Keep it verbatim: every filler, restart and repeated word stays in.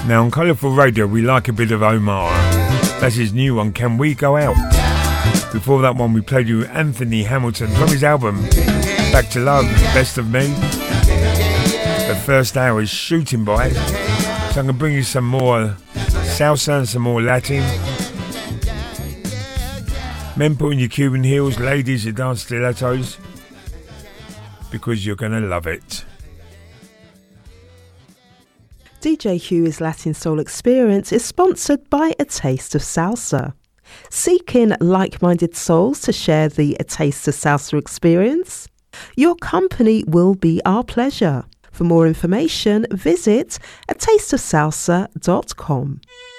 Now on Colourful Radio we like a bit of Omar. That's his new one, Can We Go Out? Before that one we played you Anthony Hamilton from his album Back to Love, Best of Me. The first hour is Shooting By. So I'm going to bring you some more salsa and some more Latin. Men put on your Cuban heels, ladies you dance stilettos, because you're going to love it. D J Huey's Latin Soul Experience is sponsored by A Taste of Salsa. Seeking like-minded souls to share the A Taste of Salsa experience? Your company will be our pleasure. For more information, visit a taste of salsa dot com.